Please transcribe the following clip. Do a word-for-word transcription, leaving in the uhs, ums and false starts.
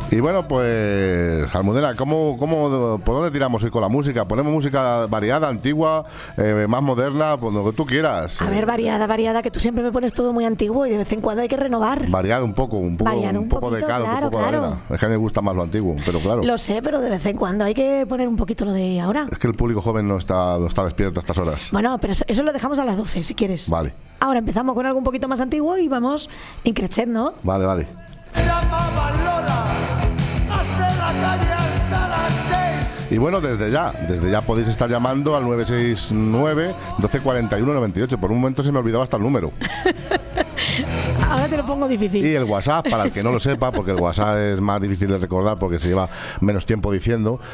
Y bueno, pues, Almudena, ¿cómo, cómo, ¿por dónde tiramos hoy con la música? ¿Ponemos música variada, antigua, eh, más moderna, por lo que tú quieras? A ver, variada, variada, que tú siempre me pones todo muy antiguo y de vez en cuando hay que renovar. Variada un poco, un poco, Variada un un poco poquito, de cada, claro, un poco claro. de arena. Es que a mí me gusta más lo antiguo, pero claro. Lo sé, pero de vez en cuando hay que poner un poquito lo de ahora. Es que el público joven no está, no está despierto a estas horas. Bueno, pero eso, eso lo dejamos a las doce, si quieres. Vale. Ahora empezamos con algo un poquito más antiguo y vamos increciendo. Vale, vale. Y bueno, desde ya, desde ya podéis estar llamando al nueve seis nueve, doce cuarenta y uno, noventa y ocho. Por un momento se me olvidaba hasta el número. Ahora te lo pongo difícil. Y el WhatsApp, para el que no lo sepa, porque el WhatsApp es más difícil de recordar porque se lleva menos tiempo diciendo.